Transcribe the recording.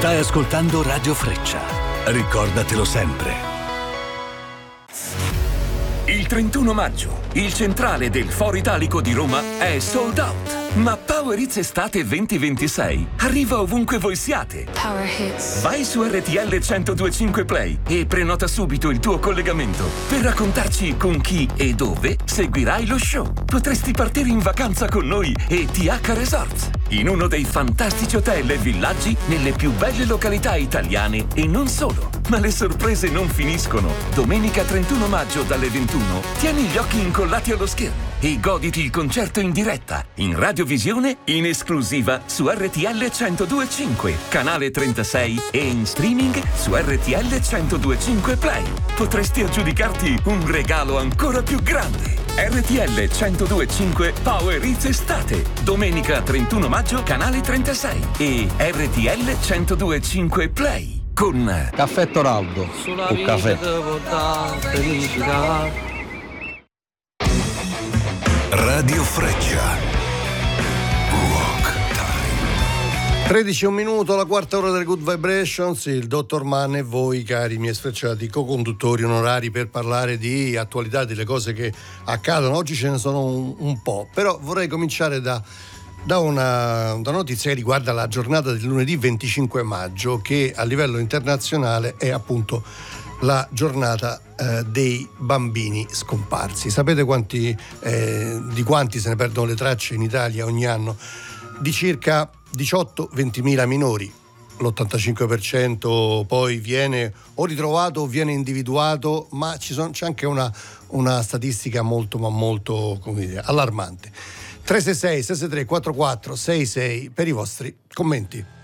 Stai ascoltando Radio Freccia. Ricordatelo sempre. Il 31 maggio, il centrale del Foro Italico di Roma è sold out. Ma Power Hits Estate 2026 arriva ovunque voi siate. Power Hits. Vai su RTL 1025 Play e prenota subito il tuo collegamento per raccontarci con chi e dove seguirai lo show. Potresti partire in vacanza con noi e TH Resorts, in uno dei fantastici hotel e villaggi nelle più belle località italiane e non solo. Ma le sorprese non finiscono. Domenica 31 maggio dalle 21 tieni gli occhi incollati allo schermo e goditi il concerto in diretta, in radiovisione, in esclusiva su RTL 1025, canale 36 e in streaming su RTL 1025 Play. Potresti aggiudicarti un regalo ancora più grande. RTL 1025 Power Hits Estate, domenica 31 maggio, canale 36 e RTL 1025 Play. Con Caffè Toraldo o caffè. Radio Freccia. Rock Time. 13 e un minuto, la quarta ora delle Good Vibrations, il dottor Mann e voi, cari miei sfrecciati co-conduttori onorari, per parlare di attualità, delle cose che accadono. Oggi ce ne sono un po', però vorrei cominciare da una notizia che riguarda la giornata del lunedì 25 maggio, che a livello internazionale è appunto la giornata dei bambini scomparsi. Sapete di quanti se ne perdono le tracce in Italia ogni anno? Di circa 18-20.000 minori. L'85% poi viene o ritrovato o viene individuato, ma c'è anche una statistica molto come dire, allarmante. 366 663 44 66 per i vostri commenti.